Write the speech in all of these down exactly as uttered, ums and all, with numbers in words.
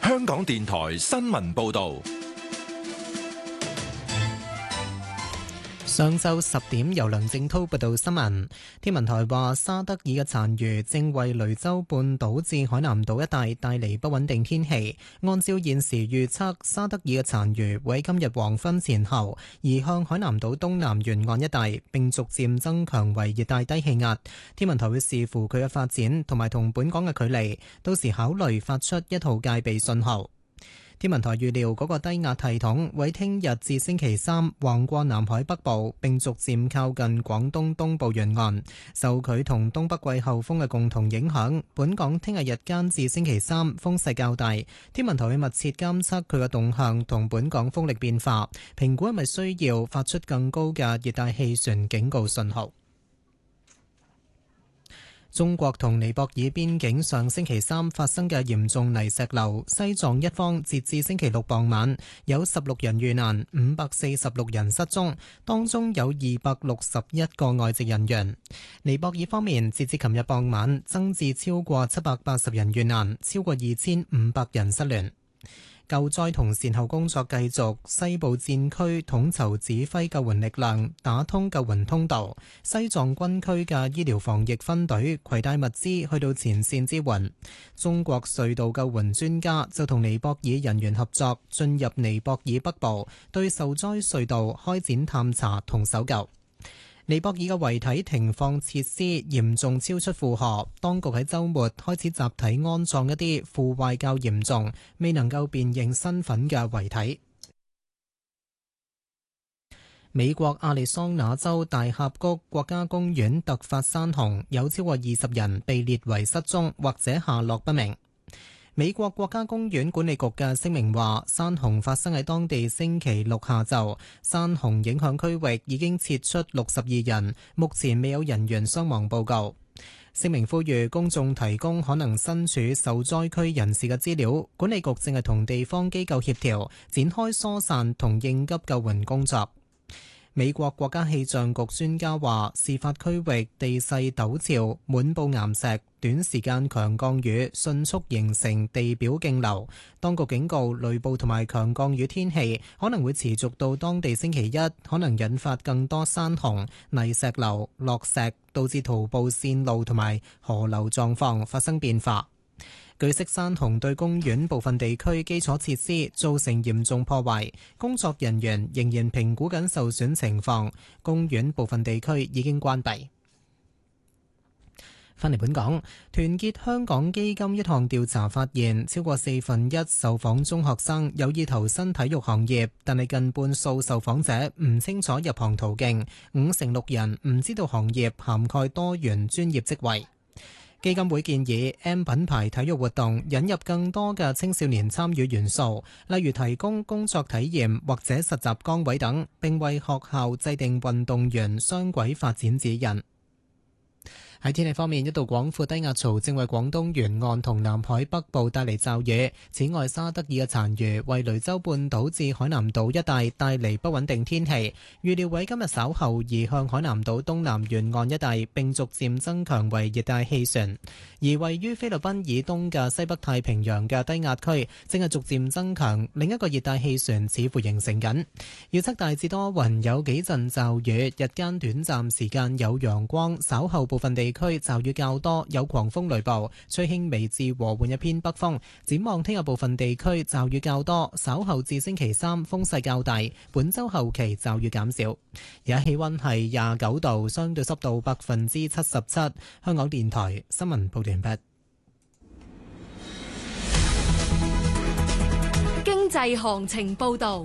香港電台新聞報道。 上晝十點，由梁正滔報道新聞。天文台話，沙德爾嘅殘餘正為雷州半島至海南島一帶帶嚟不穩定天氣。按照現時預測，沙德爾嘅殘餘會喺今日黃昏前後移向海南島東南沿岸一帶，並逐漸增強為熱帶低氣壓。天文台會視乎佢嘅發展同埋同本港嘅距離，到時考慮發出一號戒備信號。天文台預料嗰個低壓系統會聽日至星期三橫過南海北部，並逐漸靠近廣東東部沿岸。受佢同東北季候風嘅共同影響，本港聽日日間至星期三風勢較大。天文台會密切監測佢嘅動向同本港風力變化，評估係咪需要發出更高嘅熱帶氣旋警告信號。中國同尼泊爾邊境上星期三發生嘅嚴重泥石流，西藏一方截至星期六傍晚有十六人遇難，五百四十六人失蹤，當中有二百六十一個外籍人員。尼泊爾方面截至琴日傍晚增至超過七百八十人遇難，超過二千五百人失聯。救災同善後工作繼續，西部戰區統籌指揮救援力量打通救援通道。西藏軍區嘅醫療防疫分隊攜帶物資去到前線支援。中國隧道救援專家就同尼泊爾人員合作，進入尼泊爾北部，對受災隧道開展探查同搜救。尼泊爾嘅遺體停放設施嚴重超出負荷，當局喺週末開始集體安葬一啲腐壞較嚴重、未能夠辨認身份嘅遺體。美國亞利桑那州大峽谷國家公園突發山洪，有超過二十人被列為失蹤或者下落不明。美國國家公園管理局嘅聲明話，山洪發生喺當地星期六下晝，山洪影響區域已經撤出六十二人，目前未有人員傷亡報告。聲明呼籲公眾提供可能身處受災區人士嘅資料，管理局正係同地方機構協調，展開疏散同應急救援工作。美國國家氣象局專家話，事發區域地勢陡峭，滿布岩石，短時間強降雨迅速形成地表徑流。當局警告，雷暴同埋強降雨天氣可能會持續到當地星期一，可能引發更多山洪、泥石流、落石，導致徒步線路同埋河流狀況發生變化。據悉，山洪對公園部分地區基礎設施造成嚴重破壞，工作人員仍然評估緊受損情況。公園部分地區已經關閉。返嚟本港，團結香港基金一項調查發現，超過四分一受訪中學生有意投身體育行業，但係近半數受訪者唔清楚入行途徑，五成六人唔知道行業涵蓋多元專業職位。基金會建議 M 品牌體育活動引入更多嘅青少年參與元素，例如提供工作體驗或者實習崗位等，並為學校制定運動員雙軌發展指引。喺天氣方面，一道廣闊低壓槽正為廣東沿岸同南海北部帶嚟驟雨。此外，沙德爾嘅殘餘為雷州半島至海南島一帶帶嚟不穩定天氣。預料會今日稍後移向海南島東南沿岸一帶，並逐漸增強為熱帶氣旋。而位於菲律賓以東嘅西北太平洋嘅低壓區正係逐漸增強，另一個熱帶氣旋似乎形成緊。預測大致多雲，有幾陣驟雨，日間短暫時間有陽光，稍後部分地區驟雨較多，有狂風雷暴，吹輕微至和緩一偏北風。展望聽日部分地區驟雨較多，稍後至星期三風勢較大，本週後期驟雨減少。而家氣溫係廿九度，相對濕度百分之七十七。香港電台新聞報道完畢。 經濟行情報道。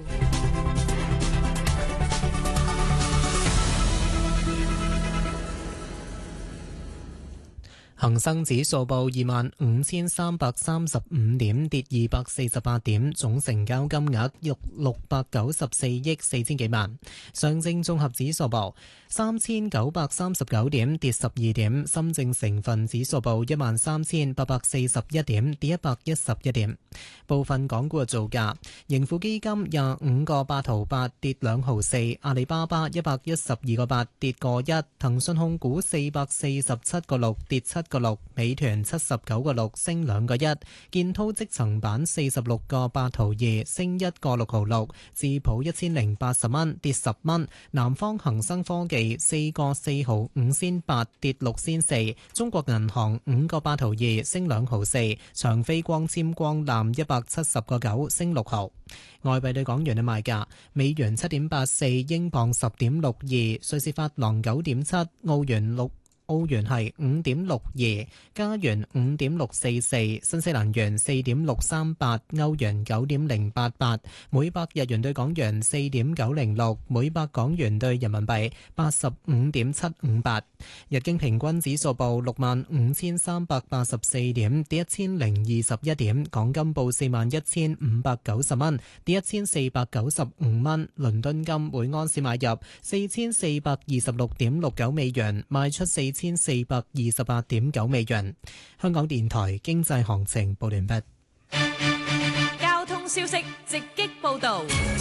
恒生指數報二萬五千三百三十五點，跌二百四十八點，總成交金額六六百九十四億四千幾萬。上證綜合指數報三千九百三十九點，跌十二點。深證成分指數報一萬三千八百四十一點，跌一百一十一點。部分港股嘅造價：盈富基金廿五個八毫八，跌兩毫四；阿里巴巴一百一十二個八，跌個一；騰訊控股四百四十七個六，跌七個個六，美團七十九個六升兩個一，建滔積層板四十六個八毫二升一個六毫六，智普一千零八十蚊跌十蚊，南方恒生科技四個四毫五仙八跌六仙四，中國銀行五個八毫二升兩毫四，長飛光纖光纜一百七十個九升六毫。外幣對港元嘅賣價：美元七點八四，英鎊十點六二，瑞士法郎九點七，澳元六。澳元係五點六二，加元五點六四四，新西蘭元四點六三八，歐元九點零八八，每百日元對港元四點九零六，每百港元對人民幣八十五點七五八。日經平均指數報六萬五千三百八十四點，跌一千零二十一點。港金報四萬一千五百九十蚊，跌一千四百九十五蚊。倫敦金每安士買入四千四百二十六點六九美元，賣出四千四百二十八點九美元。香港電台經濟行情報完畢。 交通消息直擊報道。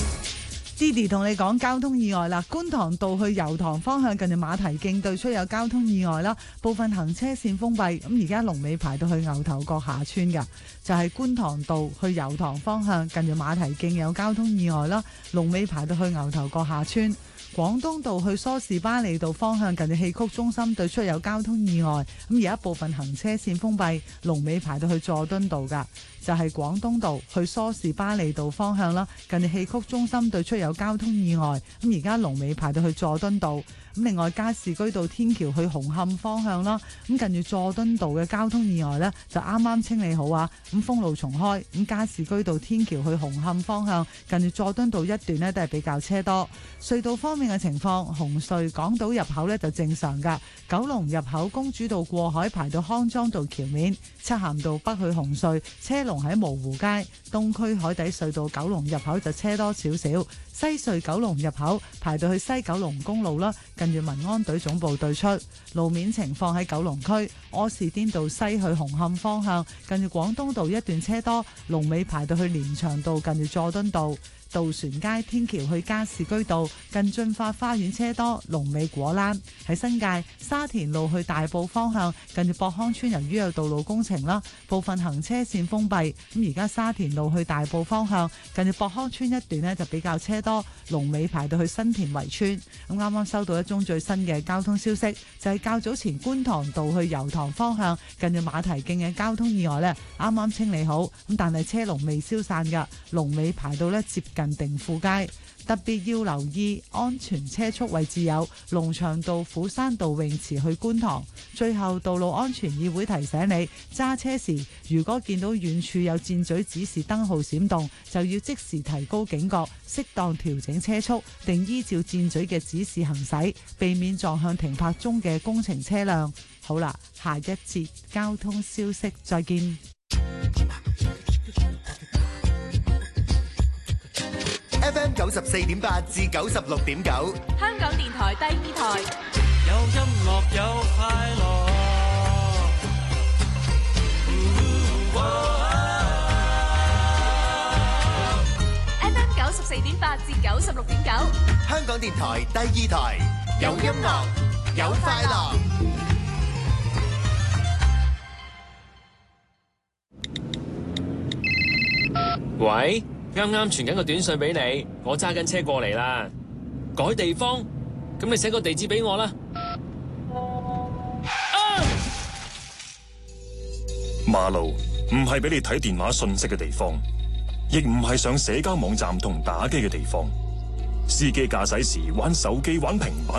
Didi 同你講交通意外啦，觀塘道去油塘方向近住馬蹄徑對出有交通意外啦，部分行車線封閉，咁而家龍尾排到去牛頭角下村㗎，就係、是、觀塘道去油塘方向近住馬蹄徑有交通意外啦，龍尾排到去牛頭角下村。廣東道去梳士巴利道方向近住戲曲中心對出有交通意外，咁而家部分行車線封閉，龍尾排到去佐敦道㗎，就係、是、廣東道去梳士巴利道方向啦，近住戲曲中心對出有交通意外，咁而家龍尾排到去佐敦道。咁另外加士居道天橋去紅磡方向啦，咁近住佐敦道嘅交通意外呢，就啱啱清理好啊，咁封路重開，咁加士居道天橋去紅磡方向近住佐敦道一段呢，都係比較車多。隧道方面嘅情況，紅隧港島入口呢就正常噶，九龍入口公主道過海排到康莊道橋面，漆咸道北去紅隧車龍喺蕪湖街，東區海底隧道九龍入口就車多少少，西隧九龍入口排到去西九龍公路啦，近住民安隊總部對出。路面情況喺九龍區柯士甸道西去紅磡方向，近住廣東道一段車多，龍尾排到去連翔道近住佐敦道。渡船街天橋去加士居道近駿發花園車多，龍尾果欄。喺新界沙田路去大埔方向近住博康村，由於有道路工程啦，部分行車線封閉，咁而家沙田路去大埔方向近住博康村一段呢就比較車多，龍尾排到去新田圍村。咁啱啱收到一宗最新嘅交通消息，就係、是、較早前觀塘道去油塘方向近住馬蹄徑嘅交通意外呢，啱啱清理好，咁但係車龍未消散噶，龍尾排到呢接近定富街。特別要留意安全車速位置有龍翔道、虎山道泳池去觀塘。最後，道路安全議會提醒你，揸車時如果見到遠處有箭嘴指示燈號閃動，就要即時提高警覺，適當調整車速，並依照箭嘴嘅指示行駛，避免撞向停泊中嘅工程車輛。好啦，下一節交通消息再見。 F M 九十四點八至九十六點九， 香港電台第二台。 有音樂有快樂。 F M 九十四點八至九十六點九， 香港電台第二台。有音樂有快樂。 喂？啱啱傳緊個短信俾你，我揸緊車過嚟啦。改地方，咁你寫個地址俾我啦。啊！ 馬路唔係俾你睇電話信息嘅地方，亦唔係上社交網站同打機嘅地方。司機駕駛時玩手機、玩平板